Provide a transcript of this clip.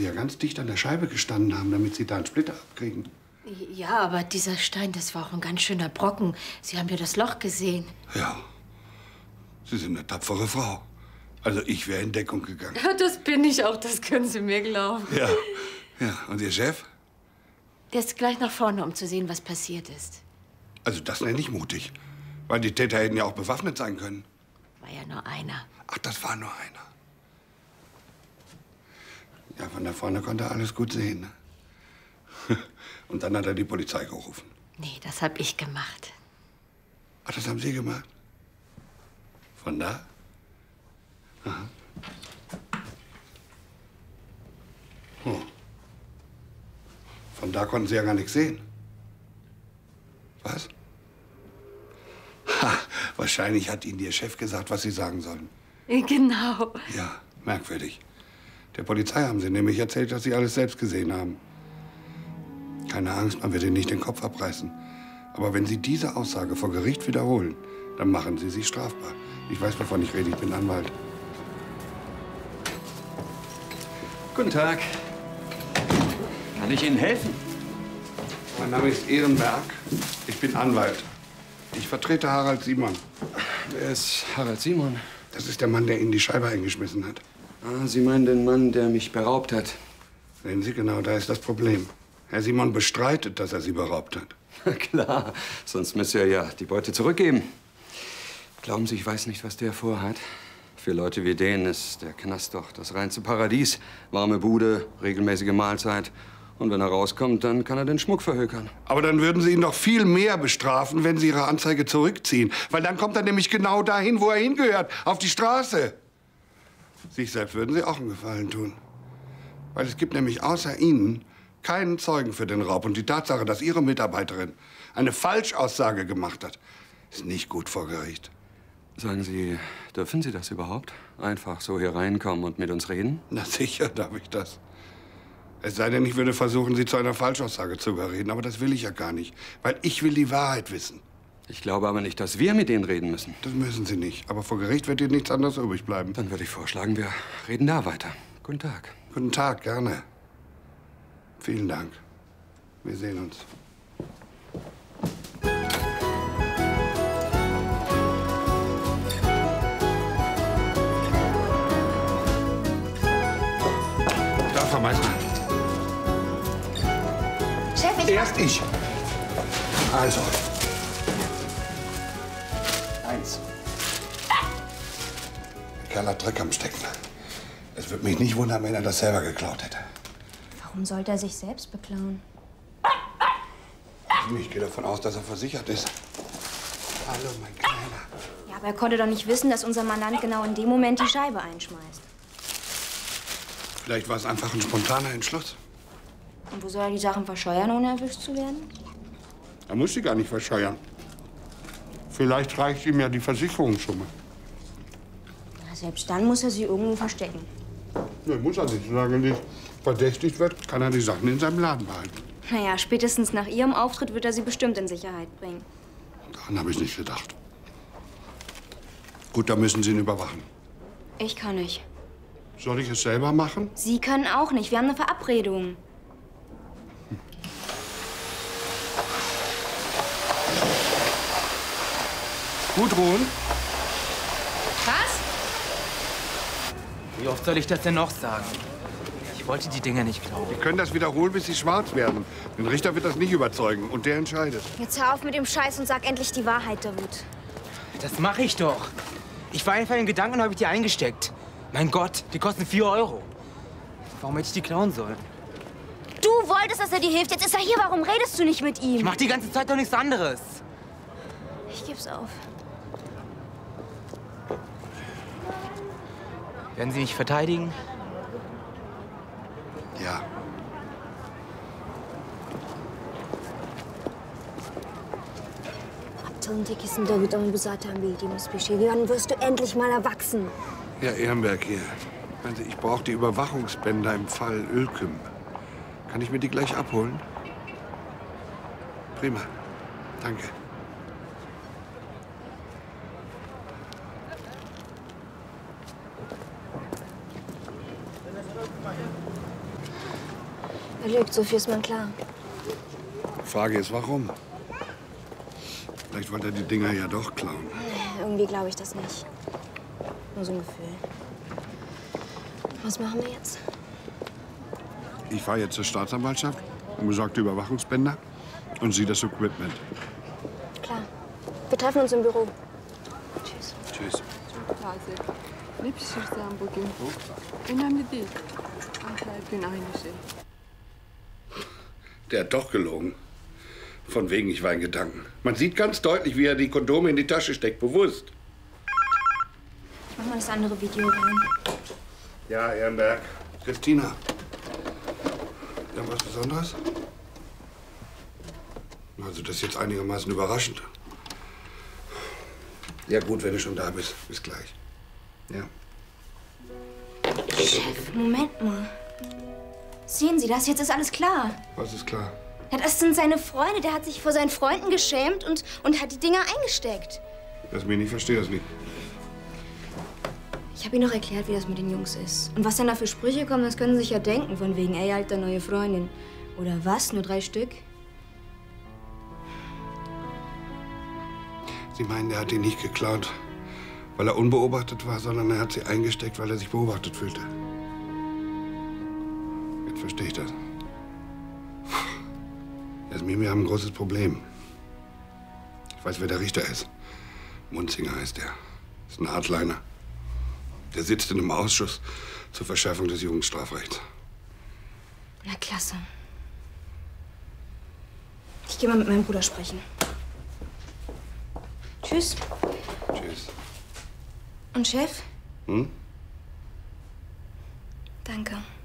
ja ganz dicht an der Scheibe gestanden haben, damit Sie da einen Splitter abkriegen. Ja, aber dieser Stein, das war auch ein ganz schöner Brocken. Sie haben ja das Loch gesehen. Ja, Sie sind eine tapfere Frau. Also ich wäre in Deckung gegangen. Ja, das bin ich auch, das können Sie mir glauben. Ja, ja. Und Ihr Chef? Der ist gleich nach vorne, um zu sehen, was passiert ist. Also das nenne ich mutig. Weil die Täter hätten ja auch bewaffnet sein können. War ja nur einer. Ach, das war nur einer. Ja, von da vorne konnte er alles gut sehen. Ne? Und dann hat er die Polizei gerufen. Nee, das hab ich gemacht. Ach, das haben Sie gemacht? Von da? Aha. Hm. Von da konnten Sie ja gar nichts sehen. Was? Ha, wahrscheinlich hat Ihnen Ihr Chef gesagt, was Sie sagen sollen. Genau. Ja, merkwürdig. Der Polizei haben Sie nämlich erzählt, dass Sie alles selbst gesehen haben. Keine Angst, man wird Ihnen nicht den Kopf abreißen. Aber wenn Sie diese Aussage vor Gericht wiederholen, dann machen Sie sich strafbar. Ich weiß, wovon ich rede. Ich bin Anwalt. Guten Tag. Kann ich Ihnen helfen? Mein Name ist Ehrenberg. Ich bin Anwalt. Ich vertrete Harald Simon. Wer ist Harald Simon? Das ist der Mann, der Ihnen die Scheibe eingeschmissen hat. Ah, Sie meinen den Mann, der mich beraubt hat. Sehen Sie, genau, da ist das Problem. Herr Simon bestreitet, dass er Sie beraubt hat. Na klar, sonst müsste er ja die Beute zurückgeben. Glauben Sie, ich weiß nicht, was der vorhat? Für Leute wie den ist der Knast doch das reinste Paradies. Warme Bude, regelmäßige Mahlzeit. Und wenn er rauskommt, dann kann er den Schmuck verhökern. Aber dann würden Sie ihn doch viel mehr bestrafen, wenn Sie Ihre Anzeige zurückziehen. Weil dann kommt er nämlich genau dahin, wo er hingehört, auf die Straße. Sich selbst würden Sie auch einen Gefallen tun. Weil es gibt nämlich außer Ihnen keinen Zeugen für den Raub. Und die Tatsache, dass Ihre Mitarbeiterin eine Falschaussage gemacht hat, ist nicht gut vor Gericht. Sagen Sie, dürfen Sie das überhaupt? Einfach so hier reinkommen und mit uns reden? Na sicher darf ich das. Es sei denn, ich würde versuchen, Sie zu einer Falschaussage zu überreden. Aber das will ich ja gar nicht. Weil ich will die Wahrheit wissen. Ich glaube aber nicht, dass wir mit Ihnen reden müssen. Das müssen Sie nicht. Aber vor Gericht wird Ihnen nichts anderes übrig bleiben. Dann würde ich vorschlagen, wir reden da weiter. Guten Tag. Guten Tag, gerne. Vielen Dank. Wir sehen uns. Da, Frau Meißner. Chef, Erst ich. Also. 1. Der Kerl hat Dreck am Stecken. Es würde mich nicht wundern, wenn er das selber geklaut hätte. Warum sollte er sich selbst beklauen? Ich gehe davon aus, dass er versichert ist. Hallo, mein Kleiner. Ja, aber er konnte doch nicht wissen, dass unser Mandant genau in dem Moment die Scheibe einschmeißt. Vielleicht war es einfach ein spontaner Entschluss. Und wo soll er die Sachen verscheuern, ohne erwischt zu werden? Er muss sie gar nicht verscheuern. Vielleicht reicht ihm ja die Versicherungssumme. Na, selbst dann muss er sie irgendwo verstecken. Nee, muss er nicht. Solange nicht verdächtigt wird, kann er die Sachen in seinem Laden behalten. Naja, spätestens nach Ihrem Auftritt wird er sie bestimmt in Sicherheit bringen. Daran habe ich nicht gedacht. Gut, dann müssen Sie ihn überwachen. Ich kann nicht. Soll ich es selber machen? Sie können auch nicht. Wir haben eine Verabredung. Gudrun? Was? Wie oft soll ich das denn noch sagen? Ich wollte die Dinger nicht glauben. Wir können das wiederholen, bis sie schwarz werden. Den Richter wird das nicht überzeugen und der entscheidet. Jetzt hör auf mit dem Scheiß und sag endlich die Wahrheit, Davut. Das mache ich doch. Ich war einfach in Gedanken und habe ich die eingesteckt. Mein Gott, die kosten 4 Euro. Warum hätte ich die klauen sollen? Du wolltest, dass er dir hilft. Jetzt ist er hier. Warum redest du nicht mit ihm? Ich mach die ganze Zeit doch nichts anderes. Ich geb's auf. Werden Sie mich verteidigen? Ja. Abtun kesin Davut ama bu zaten bildiğimiz bir şey. Wann wirst du endlich mal erwachsen? Ja, Ehrenberg hier. Also ich brauche die Überwachungsbänder im Fall Ölküm. Kann ich mir die gleich abholen? Prima. Danke. Er lügt, so viel ist mir klar. Die Frage ist, warum? Vielleicht wollte er die Dinger ja doch klauen. Irgendwie glaube ich das nicht. Nur so ein Gefühl. Was machen wir jetzt? Ich fahre jetzt zur Staatsanwaltschaft und besorge die Überwachungsbänder und Sie das Equipment. Klar. Wir treffen uns im Büro. Tschüss. Tschüss. Taze. Ne pişirsem bugün? Önemli değil. Her gün aynı şey. Der hat doch gelogen. Von wegen, ich war in Gedanken. Man sieht ganz deutlich, wie er die Kondome in die Tasche steckt, bewusst. Ich mach mal das andere Video rein. Ja, Ehrenberg. Christina. Irgendwas Besonderes? Also, das ist jetzt einigermaßen überraschend. Ja gut, wenn du schon da bist. Bis gleich. Ja. Chef, Moment mal. Sehen Sie das? Jetzt ist alles klar. Was ist klar? Ja, das sind seine Freunde. Der hat sich vor seinen Freunden geschämt und hat die Dinger eingesteckt. Lass mich nicht, verstehe das nicht. Ich habe ihm noch erklärt, wie das mit den Jungs ist. Und was dann da für Sprüche kommen, das können Sie sich ja denken. Von wegen, ey, alter, neue Freundin. Oder was? Nur 3 Stück? Sie meinen, er hat die nicht geklaut, weil er unbeobachtet war, sondern er hat sie eingesteckt, weil er sich beobachtet fühlte. Jetzt verstehe ich das. Jasmin, wir haben ein großes Problem. Ich weiß, wer der Richter ist. Munzinger heißt er. Ist ein Hardliner. Der sitzt in einem Ausschuss zur Verschärfung des Jugendstrafrechts. Na, klasse. Ich gehe mal mit meinem Bruder sprechen. Tschüss. Tschüss. Und Chef? Hm? Danke.